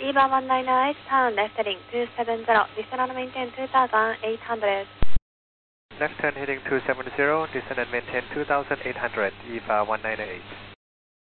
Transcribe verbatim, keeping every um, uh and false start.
EVA one nine eight, turn left heading two seven zero, descend and maintain two thousand eight hundred. Left turn heading two seven zero, descend and maintain two thousand eight hundred, EVA one nine eight.